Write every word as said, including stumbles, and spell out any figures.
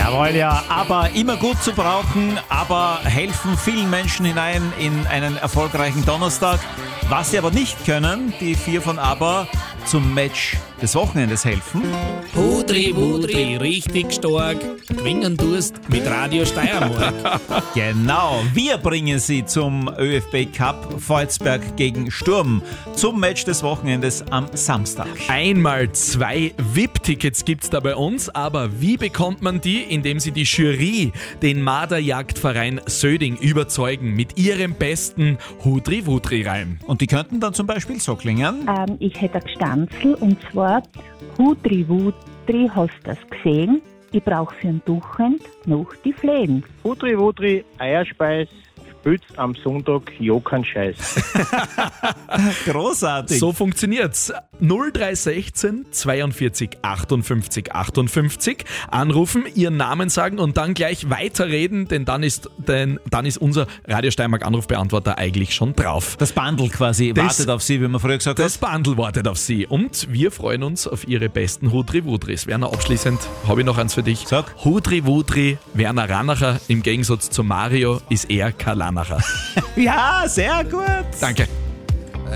Jawohl, ja, aber immer gut zu brauchen, aber helfen vielen Menschen hinein in einen erfolgreichen Donnerstag. Was sie aber nicht können, die vier von ABBA zum Match des Wochenendes helfen. Hudri, Wudri, richtig stark. Gewinnen tust mit Radio Steiermark. Genau, wir bringen sie zum ÖFB Cup Volzberg gegen Sturm zum Match des Wochenendes am Samstag. Einmal zwei V I P-Tickets gibt's da bei uns, aber wie bekommt man die? Indem sie die Jury, den Marderjagdverein Söding, überzeugen mit ihrem besten Hudri-Wudri-Reim. Und die könnten dann zum Beispiel so klingen. Ähm, ich hätte ein Gstanzl und zwar Hudri Wudri, hast das gesehen? Ich brauche für ein Tuchend noch die Fläden. Hudri Wudri, Eierspeis, spült's am Sonntag ja kein Scheiß. Großartig. So funktioniert's. null drei sechzehn zweiundvierzig achtundfünfzig achtundfünfzig anrufen, ihren Namen sagen und dann gleich weiterreden, denn dann ist, denn dann ist unser Radio Steiermark Anrufbeantworter eigentlich schon drauf. Das Bundle quasi Das- wartet auf Sie, wie man früher gesagt Das hat. Bundle wartet auf Sie und wir freuen uns auf Ihre besten Hudri-Wudris. Werner, abschließend habe ich noch eins für dich. Sag. Hudri-Wudri, Werner Ranacher, im Gegensatz zu Mario ist er kein Lanacher. Ja, sehr gut. Danke.